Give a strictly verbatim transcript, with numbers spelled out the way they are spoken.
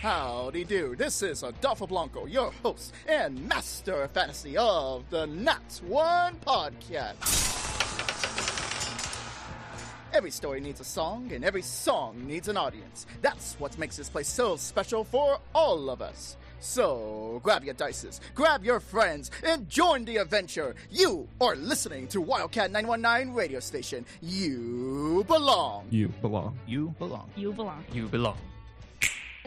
Howdy do, this is Adolfo Blanco, your host and master of fantasy of the Not One Podcast. Every story needs a song, and every song needs an audience. That's what makes this place so special for all of us. So, grab your dices, grab your friends, and join the adventure. You are listening to Wildcat nine one nine radio station. You belong. You belong. You belong. You belong. You belong.